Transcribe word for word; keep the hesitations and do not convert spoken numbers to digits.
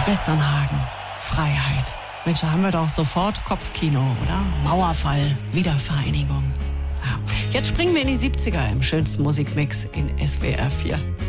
Westernhagen, Freiheit. Mensch, da haben wir doch sofort Kopfkino, oder? Mauerfall, Wiedervereinigung. Ja. Jetzt springen wir in die siebziger im schönsten Musikmix in S W R vier.